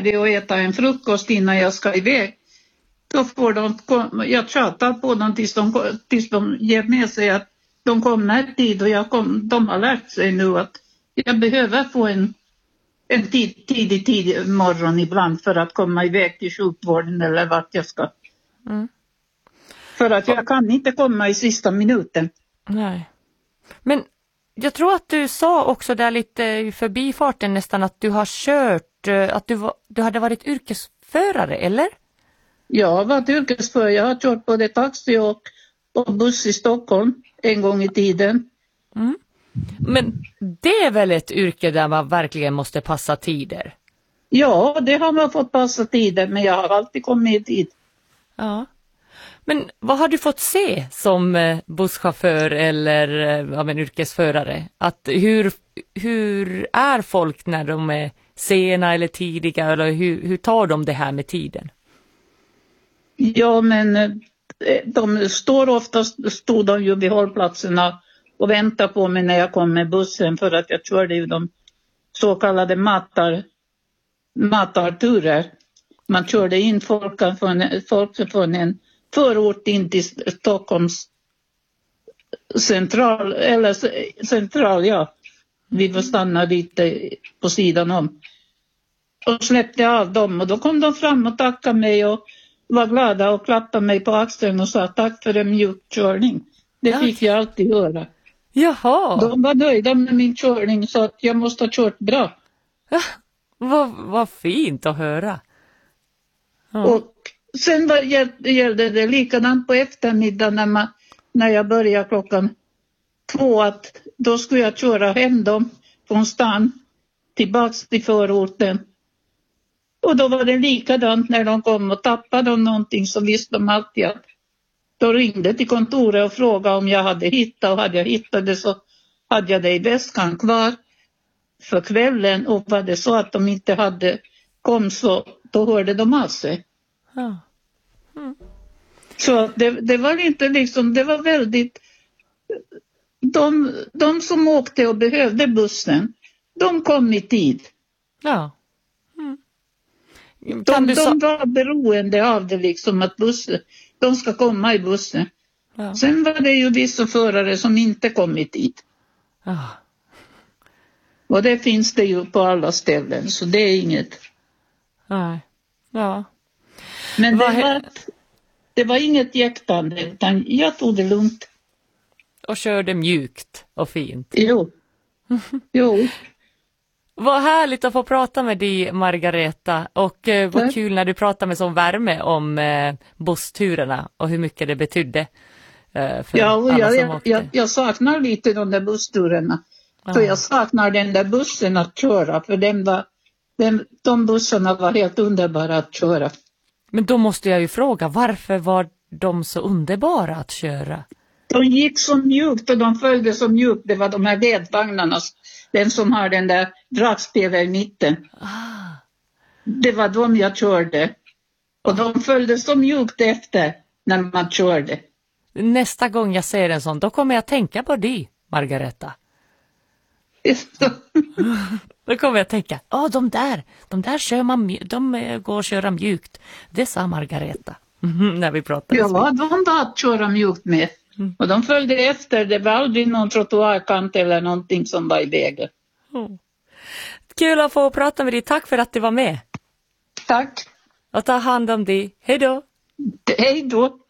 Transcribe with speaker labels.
Speaker 1: färdig och äta en frukost innan jag ska iväg. Då får jag tjatar på dem tills de ger med sig att de kommer tid, och de har lärt sig nu att jag behöver få en tidig morgon ibland för att komma iväg till sjukvården eller vart jag ska. Mm. För att jag kan inte komma i sista minuten.
Speaker 2: Nej. Men jag tror att du sa också där lite i förbifarten nästan att du har kört, att du hade varit yrkesförare, eller?
Speaker 1: Jag har varit yrkesförare. Jag har kört både taxi och buss i Stockholm en gång i tiden.
Speaker 2: Mm. Men det är väl ett yrke där man verkligen måste passa tider?
Speaker 1: Ja, det har man fått passa tider, men jag har alltid kommit i tid.
Speaker 2: Ja. Men vad har du fått se som busschaufför eller yrkesförare? Hur är folk när de är sena eller tidiga, eller hur tar de det här med tiden?
Speaker 1: Ja, men stod de ju vid hållplatserna och väntade på mig när jag kom med bussen, för att jag körde ju de så kallade matarturer. Man körde in folk från en förort in till Stockholms central, ja. Vi får stanna lite på sidan om. Och släppte av dem, och då kom de fram och tackade mig och var glada och klappade mig på axeln och sa tack för en mjuk körning. Det fick jag alltid höra.
Speaker 2: Jaha.
Speaker 1: De var nöjda med min körning, så att jag måste ha kört bra.
Speaker 2: Ja, vad fint att höra. Ja.
Speaker 1: Och sen gällde det likadant på eftermiddagen när jag började 2:00, att då skulle jag köra hem dem från stan tillbaks till förorten. Och då var det likadant när de kom och tappade de någonting, så visste de alltid att då ringde till kontoret och frågade om jag hade hittat, och hade jag hittat det så hade jag det i väskan kvar för kvällen, och var det så att de inte kom så då hörde de av sig.
Speaker 2: Ja. Mm.
Speaker 1: Så det var inte liksom, det var väldigt, de som åkte och behövde bussen, de kom i tid.
Speaker 2: Ja. Mm.
Speaker 1: De var beroende av det liksom, att de ska komma i bussen.
Speaker 2: Ja.
Speaker 1: Sen var det ju vissa förare som inte kom i tid.
Speaker 2: Ja.
Speaker 1: Och det finns det ju på alla ställen, så det är inget.
Speaker 2: Nej. Ja.
Speaker 1: Men det var inget jäktande, utan jag tog det lugnt.
Speaker 2: Och körde mjukt och fint.
Speaker 1: Jo.
Speaker 2: Vad härligt att få prata med dig, Margareta, och vad kul när du pratar med sån värme om bussturerna och hur mycket det betydde för alla som åkte.
Speaker 1: Jag saknar lite de där bussturerna. För jag saknar den där bussen att köra, för de bussarna var helt underbara att köra.
Speaker 2: Men då måste jag ju fråga, varför var de så underbara att köra?
Speaker 1: De gick så mjukt och de följde så mjukt. Det var de här ledvagnarna, den som har den där dragspelaren i mitten. Det var de jag körde. Och de följde så mjukt efter när man körde.
Speaker 2: Nästa gång jag ser en sån, då kommer jag tänka på dig, Margareta. Då kommer jag tänka, de där kör de går och köra mjukt. Det sa Margareta när vi pratade.
Speaker 1: Ja, de var att köra mjukt med. Och de följde efter, det var aldrig någon trottoarkant eller någonting som var i vägen.
Speaker 2: Kul att få prata med dig, tack för att du var med.
Speaker 1: Tack.
Speaker 2: Och ta hand om dig, hej då.
Speaker 1: Hej då.